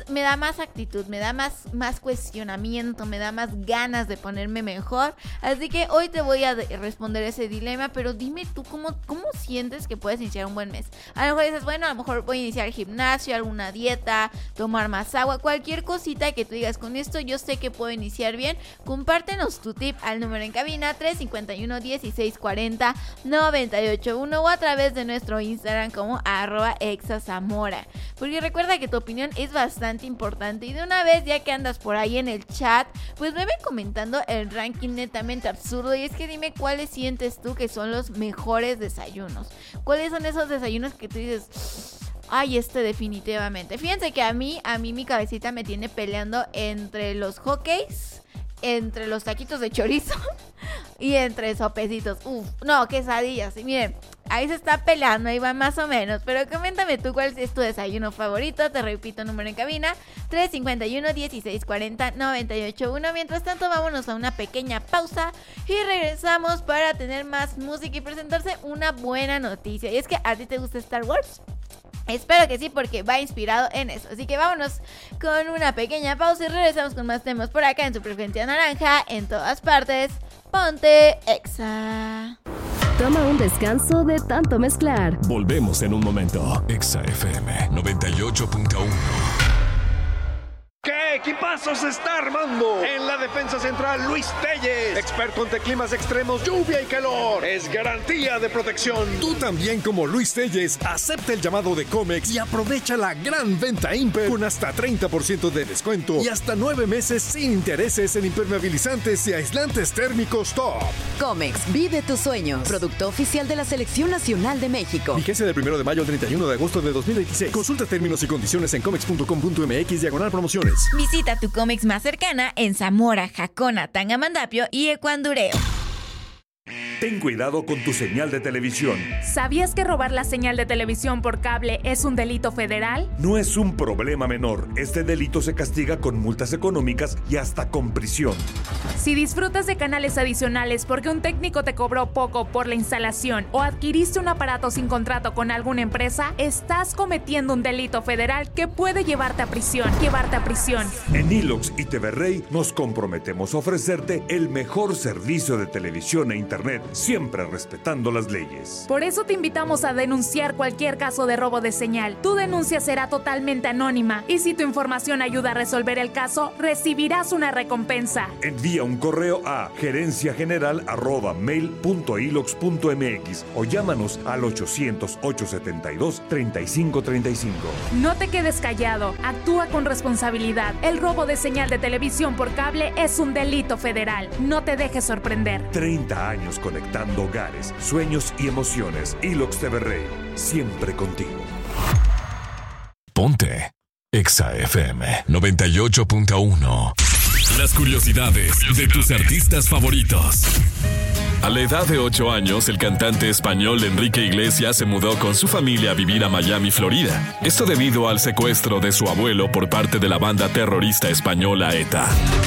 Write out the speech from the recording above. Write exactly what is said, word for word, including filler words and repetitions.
me da más actitud, me da más, más cuestionamiento, me da más ganas de ponerme mejor. Así que hoy te voy a de- responder ese dilema, pero dime tú cómo, cómo sientes que puedes iniciar un buen mes. A lo mejor dices, bueno, a lo mejor voy a iniciar el gimnasio, alguna dieta, tomar más agua, cualquier cosita que tú digas, con esto yo sé que puedo iniciar bien. Compártenos tu tip al número en cabina tres cinco uno, dieciséis cuarenta, noventa y ocho uno o a través de nuestro Instagram como arroba exazamora. Porque recuerda que tu opinión es bastante importante y de una vez, ya que andas por ahí en el chat, pues veme comentando el ranking netamente absurdo. Y es que dime cuáles sientes tú que son los mejores desayunos. ¿Cuáles son esos desayunos que tú dices, ay, este definitivamente? Fíjense que a mí, a mí mi cabecita me tiene peleando entre los hotcakes, entre los taquitos de chorizo y entre sopecitos. Uf, no, quesadillas. Y miren, ahí se está peleando, ahí va más o menos. Pero coméntame tú cuál es tu desayuno favorito. Te repito, número en cabina tres cinco uno, dieciséis cuarenta, noventa y ocho uno. Mientras tanto, vámonos a una pequeña pausa y regresamos para tener más música y presentarse una buena noticia. Y es que a ti te gusta Star Wars. Espero que sí, porque va inspirado en eso. Así que vámonos con una pequeña pausa y regresamos con más temas por acá en su frecuencia naranja, en todas partes. Ponte Exa. Toma un descanso de tanto mezclar. Volvemos en un momento. Exa F M noventa y ocho punto uno. ¿Qué equipazo se está armando? En la defensa central, Luis Telles, experto ante climas extremos, lluvia y calor. Es garantía de protección. Tú también, como Luis Telles, acepta el llamado de Comex y aprovecha la gran venta Imper con hasta treinta por ciento de descuento y hasta nueve meses sin intereses en impermeabilizantes y aislantes térmicos top. Comex, vive tus sueños. Producto oficial de la Selección Nacional de México. Vigencia del primero de mayo al treinta y uno de agosto de dos mil veintiséis. Consulta términos y condiciones en comex punto com punto m x diagonal promociones. Visita tu Comex más cercana en Zamora, Jacona, Tangamandapio y Ecuandureo. Ten cuidado con tu señal de televisión. ¿Sabías que robar la señal de televisión por cable es un delito federal? No es un problema menor. Este delito se castiga con multas económicas y hasta con prisión. Si disfrutas de canales adicionales porque un técnico te cobró poco por la instalación o adquiriste un aparato sin contrato con alguna empresa, estás cometiendo un delito federal que puede llevarte a prisión. Llevarte a prisión. En Ilox y T V Rey nos comprometemos a ofrecerte el mejor servicio de televisión e internet, siempre respetando las leyes. Por eso te invitamos a denunciar cualquier caso de robo de señal. Tu denuncia será totalmente anónima y si tu información ayuda a resolver el caso, recibirás una recompensa. Envía un correo a gerencia general arroba mail punto ilox punto m x o llámanos al ochocientos, ochocientos setenta y dos, treinta y cinco treinta y cinco. No te quedes callado, actúa con responsabilidad. El robo de señal de televisión por cable es un delito federal. No te dejes sorprender. treinta años conectando hogares, sueños y emociones. Ilox T V Rey, siempre contigo. Ponte Exa F M noventa y ocho punto uno. Las curiosidades de tus artistas favoritos. A la edad de ocho años, el cantante español Enrique Iglesias se mudó con su familia a vivir a Miami, Florida. Esto debido al secuestro de su abuelo por parte de la banda terrorista española ETA.